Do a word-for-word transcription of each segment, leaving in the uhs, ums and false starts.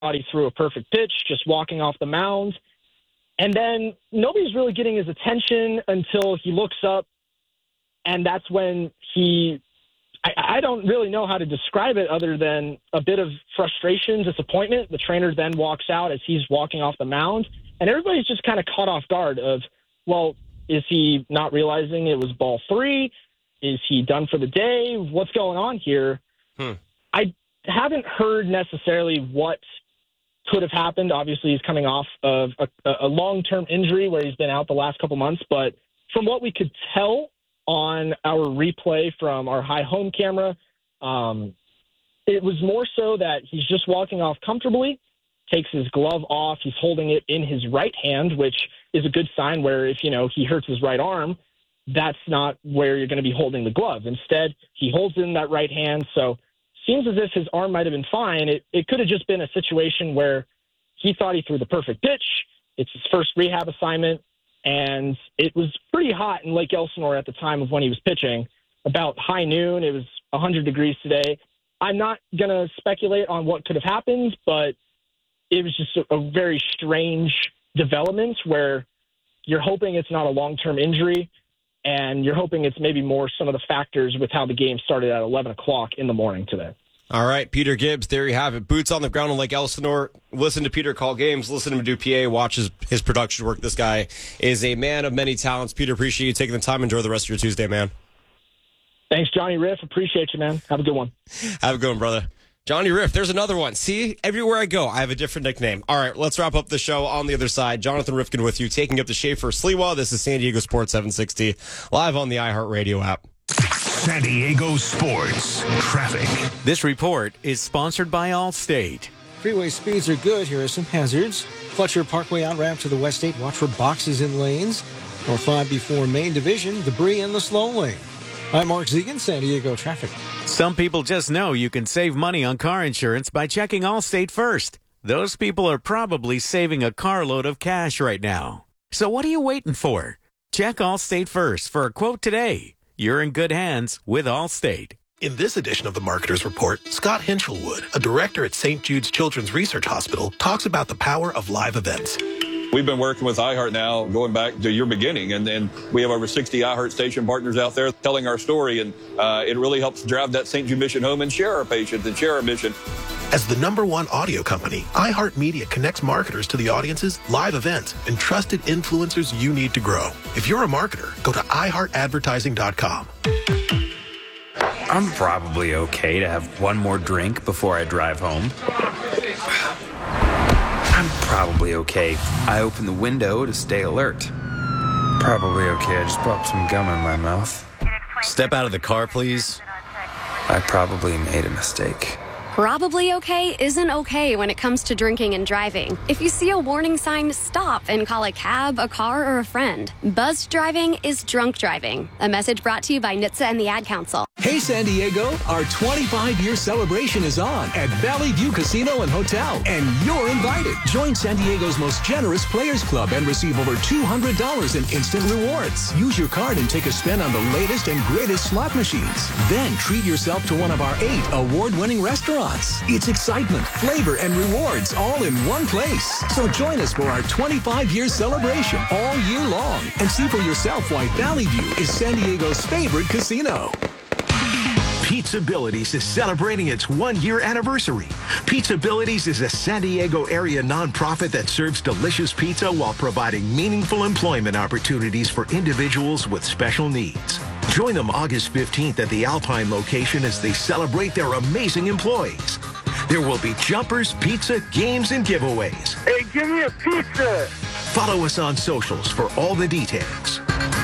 thought he threw a perfect pitch, just walking off the mound. And then nobody's really getting his attention until he looks up, and that's when he I, I don't really know how to describe it other than a bit of frustration, disappointment. The trainer then walks out as he's walking off the mound, and everybody's just kind of caught off guard of, well, is he not realizing it was ball three? Is he done for the day? What's going on here? Hmm. I haven't heard necessarily what could have happened. Obviously, he's coming off of a, a long-term injury where he's been out the last couple months. But from what we could tell on our replay from our high home camera, um, it was more so that he's just walking off comfortably, takes his glove off. He's holding it in his right hand, which is a good sign where if, you know, he hurts his right arm, that's not where you're going to be holding the glove. Instead, he holds it in that right hand. So seems as if his arm might have been fine. It, it could have just been a situation where he thought he threw the perfect pitch. It's his first rehab assignment, and it was pretty hot in Lake Elsinore at the time of when he was pitching. About high noon, it was one hundred degrees today. I'm not going to speculate on what could have happened, but it was just a, a very strange development where you're hoping it's not a long-term injury, and you're hoping it's maybe more some of the factors with how the game started at eleven o'clock in the morning today. All right, Peter Gibbs, there you have it. Boots on the ground in Lake Elsinore. Listen to Peter call games. Listen to him do P A. Watch his, his production work. This guy is a man of many talents. Peter, appreciate you taking the time. Enjoy the rest of your Tuesday, man. Thanks, Johnny Riff. Appreciate you, man. Have a good one. Have a good one, brother. Johnny Riff, there's another one. See, everywhere I go, I have a different nickname. All right, let's wrap up the show on the other side. Jonathan Rifkin with you, taking up the Schaefer Sliwa. This is San Diego Sports seven sixty, live on the iHeartRadio app. San Diego Sports Traffic. This report is sponsored by Allstate. Freeway speeds are good. Here are some hazards. Fletcher Parkway out ramp to the West eight. Watch for boxes in lanes. North five before Main Division. Debris in the slow lane. I'm Mark Zegan, San Diego Traffic. Some people just know you can save money on car insurance by checking Allstate first. Those people are probably saving a carload of cash right now. So what are you waiting for? Check Allstate first for a quote today. You're in good hands with Allstate. In this edition of the Marketer's Report, Scott Hinchelwood, a director at Saint Jude's Children's Research Hospital, talks about the power of live events. We've been working with iHeart now going back to your beginning, and then we have over sixty iHeart station partners out there telling our story, and uh, it really helps drive that Saint Jude mission home and share our patients and share our mission. As the number one audio company, iHeartMedia connects marketers to the audiences, live events, and trusted influencers you need to grow. If you're a marketer, go to i heart advertising dot com. I'm probably okay to have one more drink before I drive home. I'm probably okay. I open the window to stay alert. Probably okay. I just popped some gum in my mouth. Step out of the car, please. I probably made a mistake. Probably okay isn't okay when it comes to drinking and driving. If you see a warning sign, stop and call a cab, a car, or a friend. Buzzed driving is drunk driving. A message brought to you by N H T S A and the Ad Council. Hey, San Diego, our twenty-five year celebration is on at Valley View Casino and Hotel, and you're invited. Join San Diego's most generous Players Club and receive over two hundred dollars in instant rewards. Use your card and take a spin on the latest and greatest slot machines. Then treat yourself to one of our eight award-winning restaurants. It's excitement, flavor, and rewards all in one place. So join us for our twenty-five year celebration all year long and see for yourself why Valley View is San Diego's favorite casino. Pizzabilities is celebrating its one-year anniversary. Pizzabilities is a San Diego area nonprofit that serves delicious pizza while providing meaningful employment opportunities for individuals with special needs. Join them August fifteenth at the Alpine location as they celebrate their amazing employees. There will be jumpers, pizza, games, and giveaways. Hey, give me a pizza! Follow us on socials for all the details.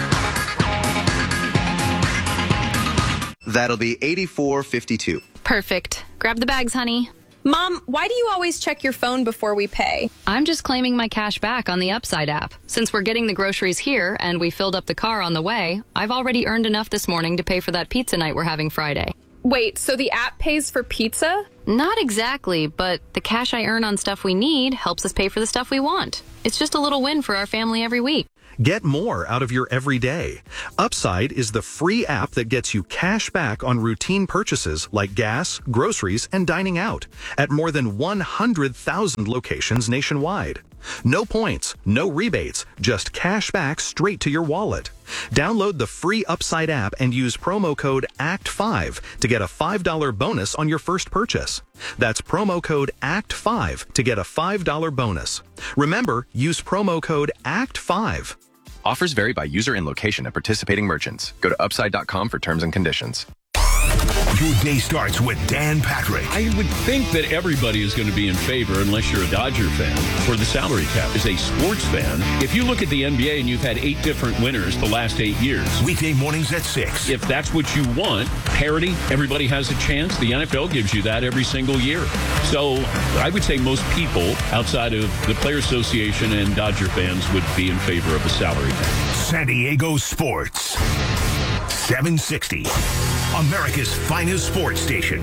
That'll be eighty-four fifty-two. Perfect. Grab the bags, honey. Mom, why do you always check your phone before we pay? I'm just claiming my cash back on the Upside app. Since we're getting the groceries here and we filled up the car on the way, I've already earned enough this morning to pay for that pizza night we're having Friday. Wait, so the app pays for pizza? Not exactly, but the cash I earn on stuff we need helps us pay for the stuff we want. It's just a little win for our family every week. Get more out of your everyday. Upside is the free app that gets you cash back on routine purchases like gas, groceries, and dining out at more than one hundred thousand locations nationwide. No points, no rebates, just cash back straight to your wallet. Download the free Upside app and use promo code A C T five to get a five dollars bonus on your first purchase. That's promo code A C T five to get a five dollars bonus. Remember, use promo code A C T five. Offers vary by user and location at participating merchants. Go to upside dot com for terms and conditions. Your day starts with Dan Patrick. I would think that everybody is going to be in favor, unless you're a Dodger fan, for the salary cap. As a sports fan, if you look at the N B A and you've had eight different winners the last eight years. Weekday mornings at six. If that's what you want, parity, everybody has a chance. The N F L gives you that every single year. So I would say most people outside of the Player Association and Dodger fans would be in favor of a salary cap. San Diego Sports. seven sixty. America's finest sports station.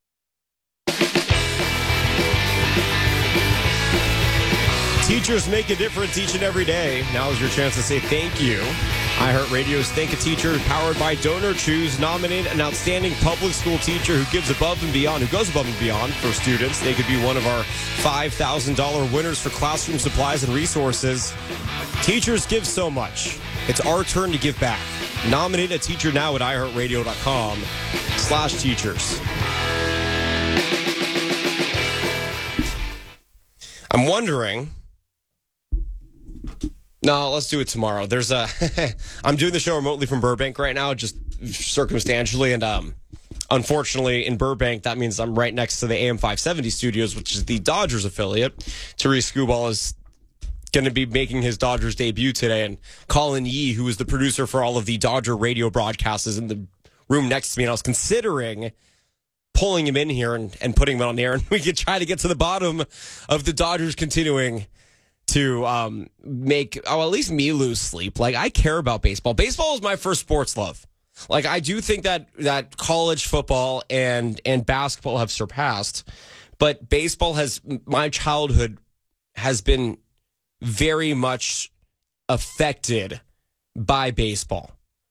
Teachers make a difference each and every day. Now is your chance to say thank you. iHeartRadio's Thank a Teacher, powered by Donor Choose, nominate an outstanding public school teacher who gives above and beyond, who goes above and beyond for students. They could be one of our five thousand dollars winners for classroom supplies and resources. Teachers give so much. It's our turn to give back. Nominate a teacher now at iHeartRadio.com slash teachers. I'm wondering. No, let's do it tomorrow. There's a. I'm doing the show remotely from Burbank right now, just circumstantially, and um, unfortunately, in Burbank, that means I'm right next to the A M five seventy studios, which is the Dodgers affiliate. Therese Skubal is going to be making his Dodgers debut today, and Colin Yee, who is the producer for all of the Dodger radio broadcasts, is in the room next to me, and I was considering pulling him in here and, and putting him on the air, and we could try to get to the bottom of the Dodgers continuing to um, make, oh, at least me lose sleep. Like, I care about baseball. Baseball is my first sports love. Like, I do think that that college football and and basketball have surpassed, but baseball has, my childhood has been very much affected by baseball.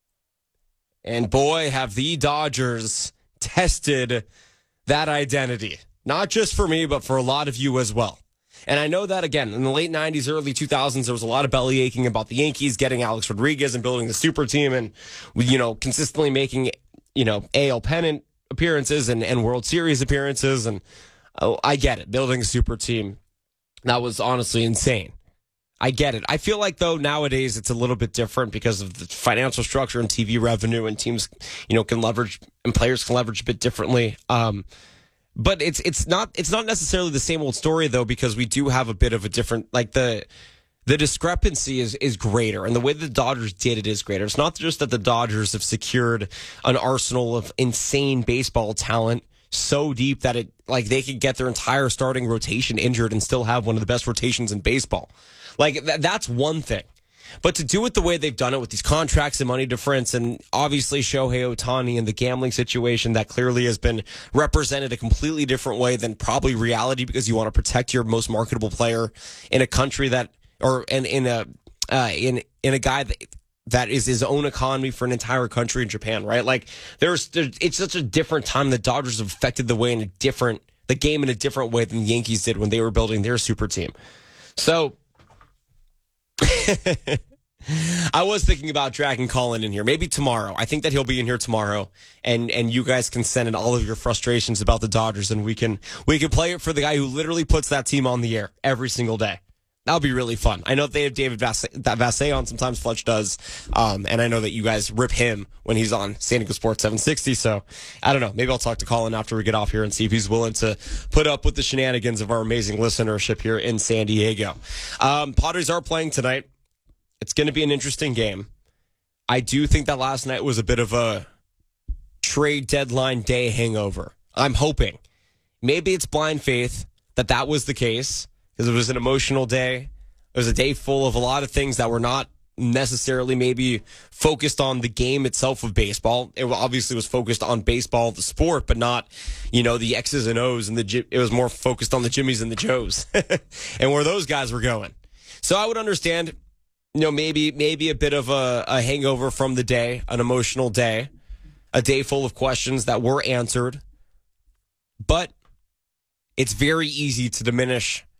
And boy, have the Dodgers tested that identity. Not just for me, but for a lot of you as well. And I know that, again, in the late nineties, early two thousands, there was a lot of belly aching about the Yankees getting Alex Rodriguez and building the super team and, you know, consistently making, you know, A L pennant appearances and, and World Series appearances. And oh, I get it. Building a super team, that was honestly insane. I get it. I feel like, though, nowadays it's a little bit different because of the financial structure and T V revenue, and teams, you know, can leverage and players can leverage a bit differently. Um, but it's it's not it's not necessarily the same old story, though, because we do have a bit of a different, like the the discrepancy is is greater, and the way the Dodgers did it is greater. It's not just that the Dodgers have secured an arsenal of insane baseball talent so deep that it like they could get their entire starting rotation injured and still have one of the best rotations in baseball. Like, th- that's one thing. But to do it the way they've done it with these contracts and money difference, and obviously Shohei Ohtani and the gambling situation that clearly has been represented a completely different way than probably reality, because you want to protect your most marketable player in a country that, or in, in a uh, in in a guy that that is his own economy for an entire country in Japan, right? Like, there's, there's it's such a different time. The Dodgers have affected the way in a different the game in a different way than the Yankees did when they were building their super team. So. I was thinking about dragging Colin in here, maybe tomorrow. I think that he'll be in here tomorrow, and and you guys can send in all of your frustrations about the Dodgers, and we can we can play it for the guy who literally puts that team on the air every single day. That'll be really fun. I know they have David Vassay on. Sometimes Fletch does, um, and I know that you guys rip him when he's on San Diego Sports seven sixty. So I don't know. Maybe I'll talk to Colin after we get off here and see if he's willing to put up with the shenanigans of our amazing listenership here in San Diego. Um, Padres are playing tonight. It's going to be an interesting game. I do think that last night was a bit of a trade deadline day hangover. I'm hoping. Maybe it's blind faith that that was the case, because it was an emotional day. It was a day full of a lot of things that were not necessarily maybe focused on the game itself of baseball. It obviously was focused on baseball, the sport, but not, you know, the X's and O's, and the it was more focused on the Jimmies and the Joes and where those guys were going. So I would understand you know, maybe maybe a bit of a, a hangover from the day, an emotional day, a day full of questions that were answered. But it's very easy to diminish